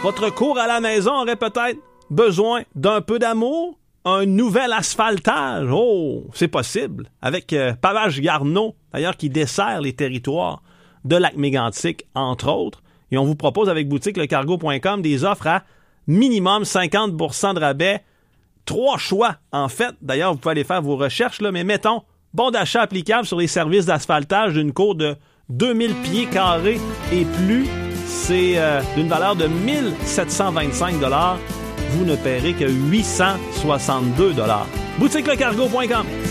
Votre cours à la maison aurait peut-être besoin d'un peu d'amour? Un nouvel asphaltage? Oh, c'est possible. Avec Pavage Garneau, d'ailleurs, qui dessert les territoires de Lac-Mégantic, entre autres. Et on vous propose avec boutiquelecargo.com des offres à minimum 50% de rabais. 3 choix, en fait. D'ailleurs, vous pouvez aller faire vos recherches, là, mais mettons, bon d'achat applicable sur les services d'asphaltage d'une cour de 2000 pieds carrés et plus. C'est d'une valeur de 1725 $. Vous ne paierez que 862 $. Boutiquelecargo.com.